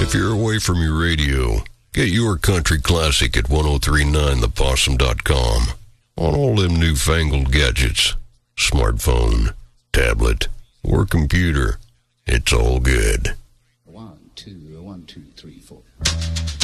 If you're away from your radio, get your country classic at 1039thepossum.com. On all them newfangled gadgets, smartphone, tablet, or computer, it's all good. 1, 2, 1, 2, 3, 4.